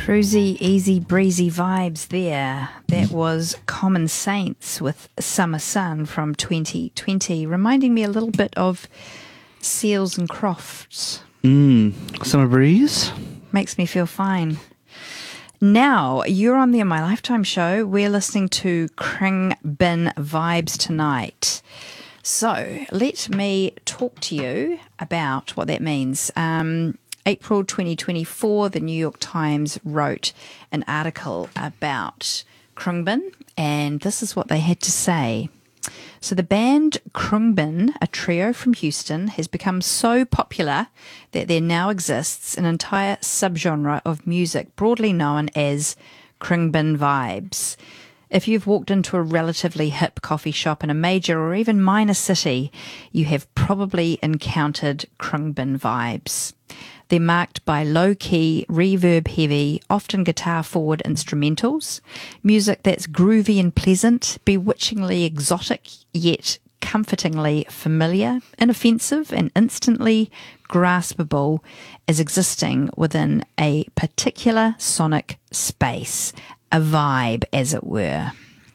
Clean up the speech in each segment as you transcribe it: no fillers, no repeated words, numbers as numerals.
Cruisy, easy, breezy vibes there. That was Common Saints with Summer Sun from 2020, reminding me a little bit of Seals and Crofts. Summer breeze. Makes me feel fine. Now, you're on the In My Lifetime show. We're listening to Khruangbin Vibes tonight. So, let me talk to you about what that means. April 2024, the New York Times wrote an article about Khruangbin, and this is what they had to say. So the band Khruangbin, a trio from Houston, has become so popular that there now exists an entire subgenre of music broadly known as Khruangbin Vibes. If you've walked into a relatively hip coffee shop in a major or even minor city, you have probably encountered Khruangbin Vibes. They're marked by low-key, reverb-heavy, often guitar-forward instrumentals, music that's groovy and pleasant, bewitchingly exotic, yet comfortingly familiar, inoffensive, and instantly graspable as existing within a particular sonic space, a vibe, as it were.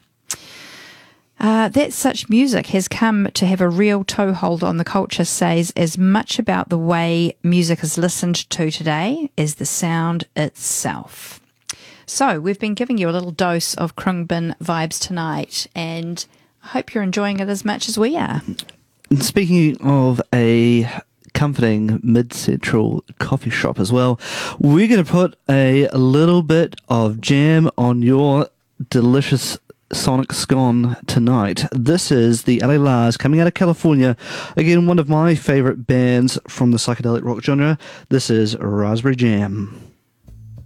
That such music has come to have a real toehold on the culture says as much about the way music is listened to today as the sound itself. So we've been giving you a little dose of Khruangbin Vibes tonight, and I hope you're enjoying it as much as we are. And speaking of a comforting mid-central coffee shop as well, we're going to put a little bit of jam on your delicious sonic scone tonight. This is the LA Lars coming out of California. Again, one of my favorite bands from the psychedelic rock genre. This is Raspberry Jam.